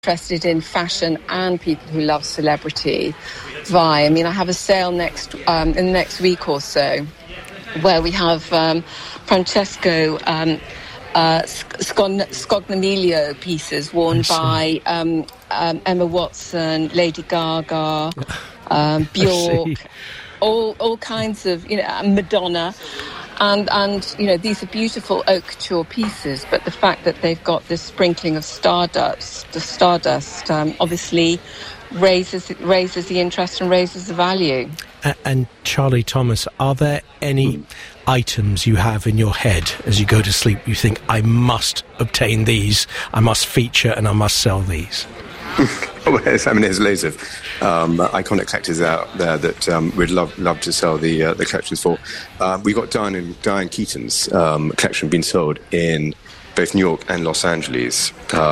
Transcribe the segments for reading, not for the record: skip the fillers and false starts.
interested in fashion and people who love celebrity vie. I mean, I have a sale in the next week or so where we have Francesco Scognamiglio pieces worn by Emma Watson, Lady Gaga, Bjork, all kinds of, Madonna. And these are beautiful oak couture pieces, but the fact that they've got this sprinkling of stardust obviously raises the interest and raises the value. And Charlie Thomas, are there any items you have in your head as you go to sleep you think, I must obtain these, I must feature and I must sell these? There's loads of iconic collectors out there that we'd love to sell the collections for. We got Diane Keaton's collection being sold in both New York and Los Angeles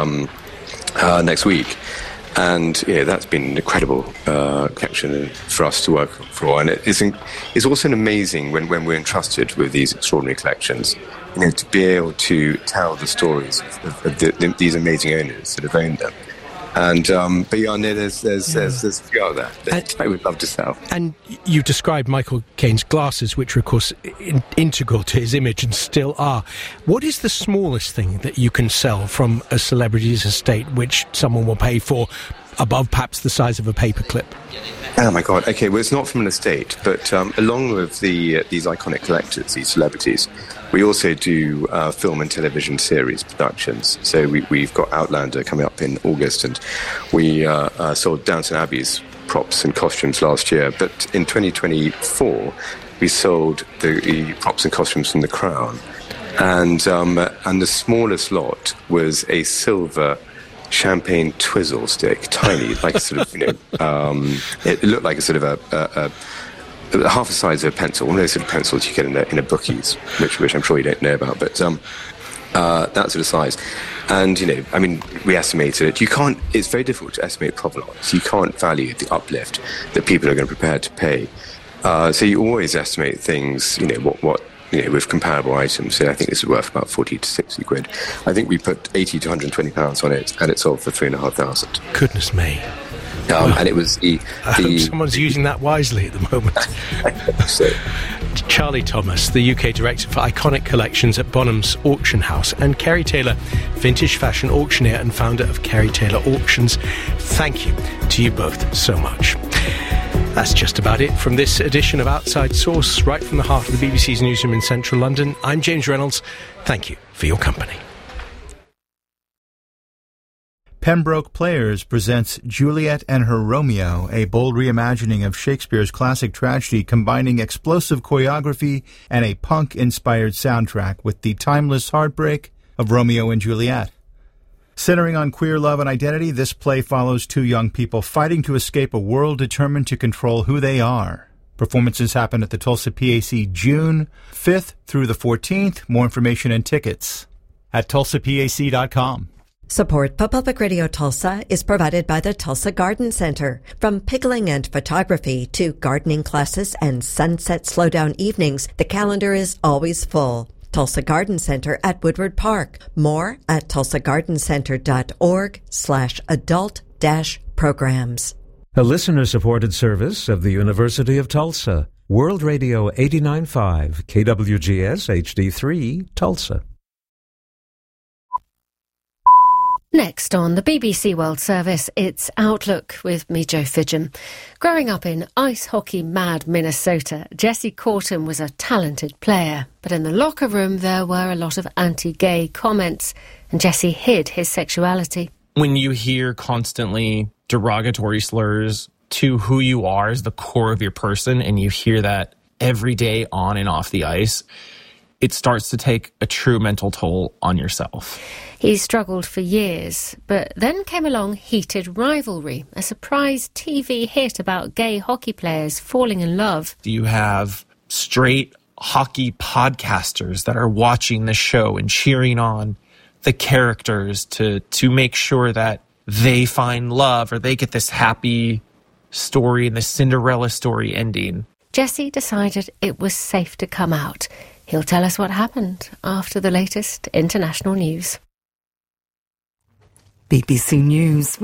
next week, and that's been an incredible collection for us to work for. And it's also amazing when we're entrusted with these extraordinary collections, to be able to tell the stories of these amazing owners that have owned them. And there's a few out there that I would love to sell. And you described Michael Caine's glasses, which are, of course, integral to his image and still are. What is the smallest thing that you can sell from a celebrity's estate which someone will pay for above perhaps the size of a paperclip? Oh my God! Okay, well, it's not from an estate, but along with these iconic collectors, these celebrities, we also do film and television series productions. So we've got Outlander coming up in August, and we sold Downton Abbey's props and costumes last year. But in 2024, we sold the props and costumes from The Crown, and the smallest lot was a silver champagne twizzle stick, tiny, like sort of, it looked like a sort of a half the size of a pencil, one of those sort of pencils you get in a bookies, which I'm sure you don't know about, but that sort of size. And, we estimated it. It's very difficult to estimate provenance. You can't value the uplift that people are going to be prepared to pay. So you always estimate things, what with comparable items. So I think this is worth about 40 to 60 quid. I think we put 80 to 120 pounds on it, and it sold for 3,500. Goodness me. And it was someone's using that wisely at the moment. So. Charlie Thomas, the UK Director for Iconic Collections at Bonham's Auction House, and Kerry Taylor, vintage fashion auctioneer and founder of Kerry Taylor Auctions. Thank you to you both so much. That's just about it from this edition of Outside Source, right from the heart of the BBC's newsroom in central London. I'm James Reynolds. Thank you for your company. Pembroke Players presents Juliet and Her Romeo, a bold reimagining of Shakespeare's classic tragedy combining explosive choreography and a punk-inspired soundtrack with the timeless heartbreak of Romeo and Juliet. Centering on queer love and identity, this play follows two young people fighting to escape a world determined to control who they are. Performances happen at the Tulsa PAC June 5th through the 14th. More information and tickets at tulsapac.com. Support for Public Radio Tulsa is provided by the Tulsa Garden Center. From pickling and photography to gardening classes and sunset slowdown evenings, the calendar is always full. Tulsa Garden Center at Woodward Park. More at tulsagardencenter.org/adult-programs. A listener-supported service of the University of Tulsa. World Radio 89.5, KWGS HD3, Tulsa. Next on the BBC World Service, it's Outlook with me, Jo Fidgen. Growing up in ice hockey mad Minnesota, Jesse Corton was a talented player. But in the locker room, there were a lot of anti-gay comments, and Jesse hid his sexuality. When you hear constantly derogatory slurs to who you are as the core of your person, and you hear that every day on and off the ice, it starts to take a true mental toll on yourself. He struggled for years, but then came along Heated Rivalry, a surprise TV hit about gay hockey players falling in love. You have straight hockey podcasters that are watching the show and cheering on the characters to make sure that they find love or they get this happy story and the Cinderella story ending. Jesse decided it was safe to come out. He'll tell us what happened after the latest international news. BBC News.